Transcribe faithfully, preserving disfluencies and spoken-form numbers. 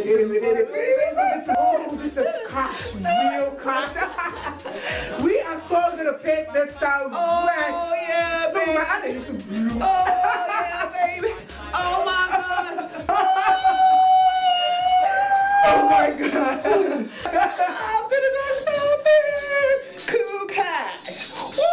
Oh, this is cash, real cash. We are so gonna paint this town Oh, red. yeah, Look, baby. my hand is blue. Oh, yeah, baby. Oh, my God. Oh my God. I'm gonna go shopping. Cool cash. Woo!